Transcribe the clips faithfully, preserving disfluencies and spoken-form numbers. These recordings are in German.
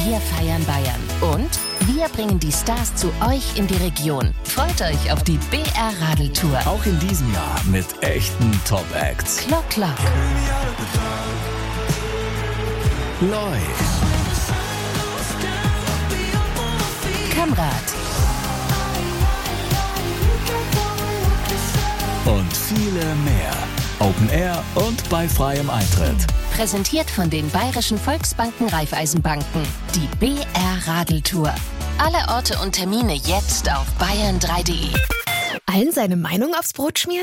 Wir feiern Bayern. Und wir bringen die Stars zu euch in die Region. Freut euch auf die B R-Radeltour. Auch in diesem Jahr mit echten Top-Acts. Klock, Klock. Neu. Kamrat. Und viele mehr. Open Air und bei freiem Eintritt. Präsentiert von den Bayerischen Volksbanken Raiffeisenbanken. Die B R-Radeltour. Alle Orte und Termine jetzt auf bayern drei punkt de. Allen seine Meinung aufs Brot schmieren?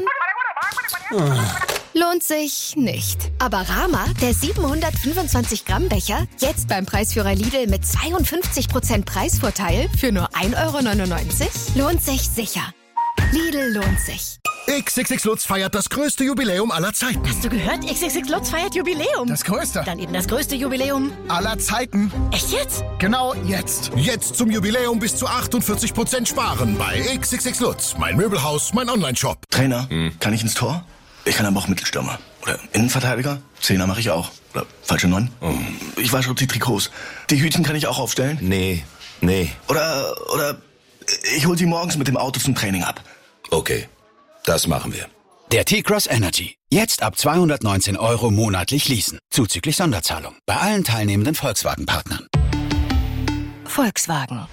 Lohnt sich nicht. Aber Rama, der siebenhundertfünfundzwanzig Gramm Becher, jetzt beim Preisführer Lidl mit zweiundfünfzig Prozent Preisvorteil für nur ein Euro neunundneunzig, lohnt sich sicher. Lidl lohnt sich. X X X Lutz feiert das größte Jubiläum aller Zeiten. Hast du gehört? X X X Lutz feiert Jubiläum. Das größte? Dann eben das größte Jubiläum aller Zeiten. Echt jetzt? Genau jetzt. Jetzt zum Jubiläum bis zu achtundvierzig Prozent sparen bei X X X Lutz. Mein Möbelhaus, mein Onlineshop. Trainer, hm. kann ich ins Tor? Ich kann aber auch Mittelstürmer. Oder Innenverteidiger? Zehner mache ich auch. Oder falsche Neun? Oh. Ich wasche die Trikots. Die Hütchen kann ich auch aufstellen? Nee, nee. Oder, oder ich hol sie morgens mit dem Auto zum Training ab. Okay, das machen wir. Der T-Cross Energy. Jetzt ab zweihundertneunzehn Euro monatlich leasen. Zuzüglich Sonderzahlung. Bei allen teilnehmenden Volkswagen-Partnern. Volkswagen.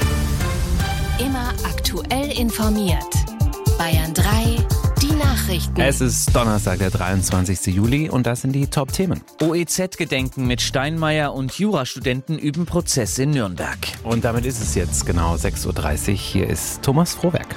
Immer aktuell informiert. Bayern drei, die Nachrichten. Es ist Donnerstag, der dreiundzwanzigsten Juli und das sind die Top-Themen. O E Z-Gedenken mit Steinmeier und Jurastudenten üben Prozess in Nürnberg. Und damit ist es jetzt genau sechs Uhr dreißig. Hier ist Thomas Frohwerk.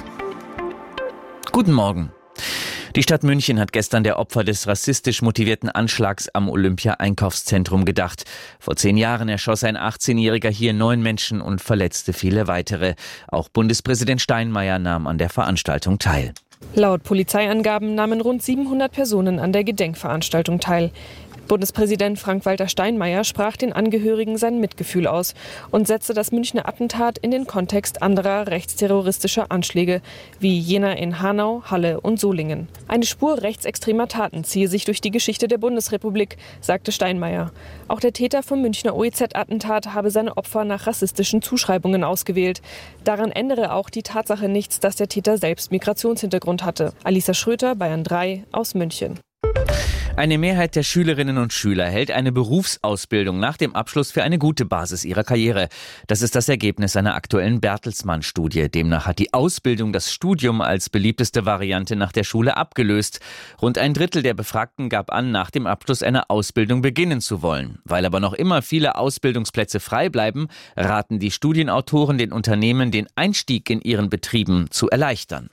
Guten Morgen. Die Stadt München hat gestern der Opfer des rassistisch motivierten Anschlags am Olympia-Einkaufszentrum gedacht. Vor zehn Jahren erschoss ein achtzehnjähriger hier neun Menschen und verletzte viele weitere. Auch Bundespräsident Steinmeier nahm an der Veranstaltung teil. Laut Polizeiangaben nahmen rund siebenhundert Personen an der Gedenkveranstaltung teil. Bundespräsident Frank-Walter Steinmeier sprach den Angehörigen sein Mitgefühl aus und setzte das Münchner Attentat in den Kontext anderer rechtsterroristischer Anschläge, wie jener in Hanau, Halle und Solingen. Eine Spur rechtsextremer Taten ziehe sich durch die Geschichte der Bundesrepublik, sagte Steinmeier. Auch der Täter vom Münchner O E Z-Attentat habe seine Opfer nach rassistischen Zuschreibungen ausgewählt. Daran ändere auch die Tatsache nichts, dass der Täter selbst Migrationshintergrund hatte. Alisa Schröter, Bayern drei, aus München. Eine Mehrheit der Schülerinnen und Schüler hält eine Berufsausbildung nach dem Abschluss für eine gute Basis ihrer Karriere. Das ist das Ergebnis einer aktuellen Bertelsmann-Studie. Demnach hat die Ausbildung das Studium als beliebteste Variante nach der Schule abgelöst. Rund ein Drittel der Befragten gab an, nach dem Abschluss eine Ausbildung beginnen zu wollen. Weil aber noch immer viele Ausbildungsplätze frei bleiben, raten die Studienautoren den Unternehmen, den Einstieg in ihren Betrieben zu erleichtern.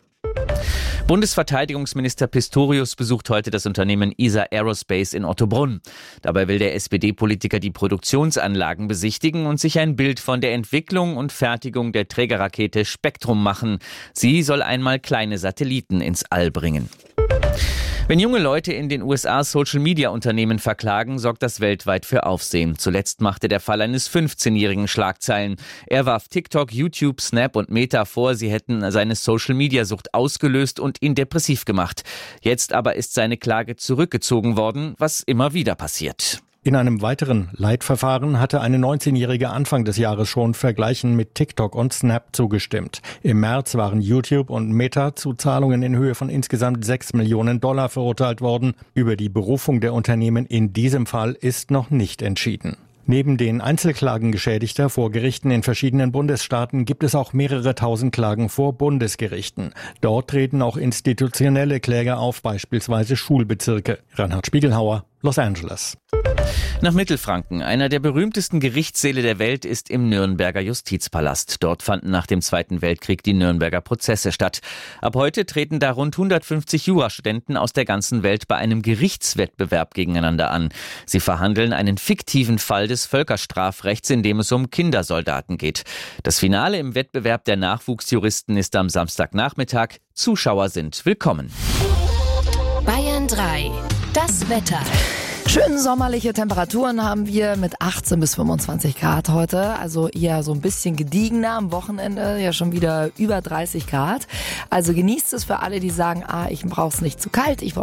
Bundesverteidigungsminister Pistorius besucht heute das Unternehmen E S A Aerospace in Ottobrunn. Dabei will der S P D-Politiker die Produktionsanlagen besichtigen und sich ein Bild von der Entwicklung und Fertigung der Trägerrakete Spektrum machen. Sie soll einmal kleine Satelliten ins All bringen. Wenn junge Leute in den U S A Social-Media-Unternehmen verklagen, sorgt das weltweit für Aufsehen. Zuletzt machte der Fall eines fünfzehnjährigen Schlagzeilen. Er warf TikTok, YouTube, Snap und Meta vor, sie hätten seine Social-Media-Sucht ausgelöst und ihn depressiv gemacht. Jetzt aber ist seine Klage zurückgezogen worden, was immer wieder passiert. In einem weiteren Leitverfahren hatte eine neunzehnjährige Anfang des Jahres schon Vergleichen mit TikTok und Snap zugestimmt. Im März waren YouTube und Meta zu Zahlungen in Höhe von insgesamt sechs Millionen Dollar verurteilt worden. Über die Berufung der Unternehmen in diesem Fall ist noch nicht entschieden. Neben den Einzelklagen Geschädigter vor Gerichten in verschiedenen Bundesstaaten gibt es auch mehrere tausend Klagen vor Bundesgerichten. Dort treten auch institutionelle Kläger auf, beispielsweise Schulbezirke. Reinhard Spiegelhauer, Los Angeles. Nach Mittelfranken. Einer der berühmtesten Gerichtssäle der Welt ist im Nürnberger Justizpalast. Dort fanden nach dem Zweiten Weltkrieg die Nürnberger Prozesse statt. Ab heute treten da rund hundertfünfzig Jurastudenten aus der ganzen Welt bei einem Gerichtswettbewerb gegeneinander an. Sie verhandeln einen fiktiven Fall des Völkerstrafrechts, in dem es um Kindersoldaten geht. Das Finale im Wettbewerb der Nachwuchsjuristen ist am Samstagnachmittag. Zuschauer sind willkommen. Bayern drei. Das Wetter. Schön sommerliche Temperaturen haben wir mit achtzehn bis fünfundzwanzig Grad heute. Also eher so ein bisschen gediegener am Wochenende, ja schon wieder über dreißig Grad. Also genießt es für alle, die sagen, ah, ich brauche es nicht zu kalt, ich brauche